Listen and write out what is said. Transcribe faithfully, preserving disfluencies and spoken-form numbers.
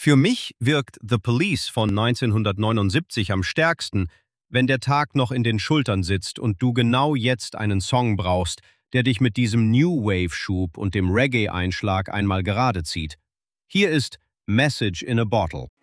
Für mich wirkt The Police von neunzehnhundertneunundsiebzig am stärksten, wenn der Tag noch in den Schultern sitzt und du genau jetzt einen Song brauchst, der dich mit diesem New Wave-Schub und dem Reggae-Einschlag einmal gerade zieht. Hier ist Message in a Bottle.